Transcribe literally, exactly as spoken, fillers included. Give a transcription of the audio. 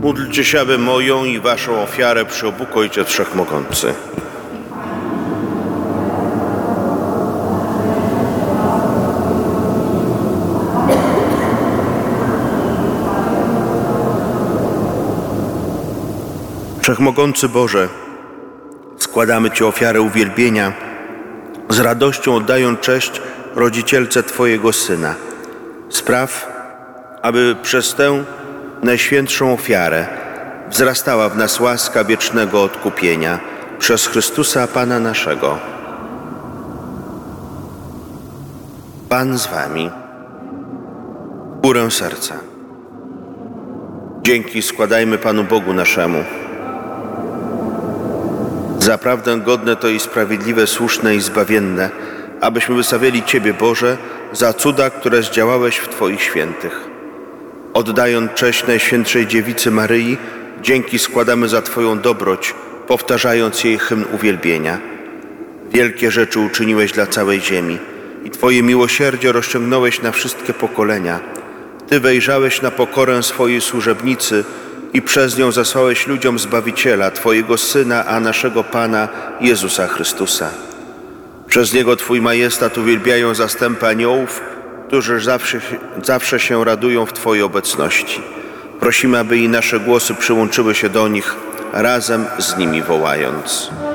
Módlcie się, aby moją i waszą ofiarę przy Bóg Ojciec Wszechmogący. Wszechmogący Boże, składamy Ci ofiarę uwielbienia, z radością oddając cześć rodzicielce Twojego Syna. Spraw, aby przez tę najświętszą ofiarę wzrastała w nas łaska wiecznego odkupienia przez Chrystusa Pana naszego. Pan z Wami. Górę serca. Dzięki składajmy Panu Bogu naszemu. Zaprawdę godne to i sprawiedliwe, słuszne i zbawienne, abyśmy wystawiali Ciebie, Boże, za cuda, które zdziałałeś w Twoich świętych. Oddając cześć Najświętszej Dziewicy Maryi, dzięki składamy za Twoją dobroć, powtarzając jej hymn uwielbienia. Wielkie rzeczy uczyniłeś dla całej ziemi i Twoje miłosierdzie rozciągnąłeś na wszystkie pokolenia. Ty wejrzałeś na pokorę swojej służebnicy i przez nią zasłałeś ludziom Zbawiciela, Twojego Syna, a naszego Pana Jezusa Chrystusa. Przez Niego Twój majestat uwielbiają zastępy aniołów, którzy zawsze, zawsze się radują w Twojej obecności. Prosimy, aby i nasze głosy przyłączyły się do nich, razem z nimi wołając.